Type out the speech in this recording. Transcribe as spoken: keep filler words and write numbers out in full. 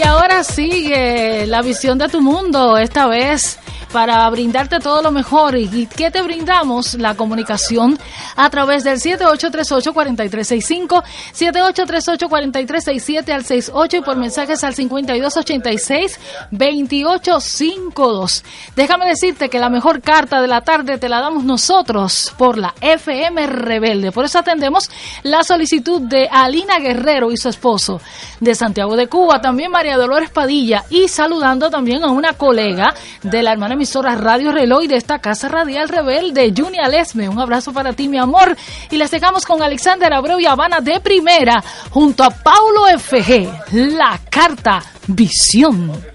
Y ahora sigue la visión de tu mundo, esta vez para brindarte todo lo mejor. ¿Y qué te brindamos? La comunicación a través del siete ocho tres ocho, cuatro tres seis cinco, siete ocho tres ocho, cuatro tres seis siete al sesenta y ocho y por mensajes al cincuenta y dos ochenta y seis, veintiocho cincuenta y dos. Déjame decirte que la mejor carta de la tarde te la damos nosotros por la F M Rebelde. Por eso atendemos la solicitud de Alina Guerrero y su esposo de Santiago de Cuba, también María Dolores Padilla, y saludando también a una colega de la hermana emisora Radio Reloj de esta casa radial Rebelde, Junia Lesme. Un abrazo para ti, mi amor. Y les dejamos con Alexander Abreu y Habana de Primera junto a Paulo F G, la carta Visión.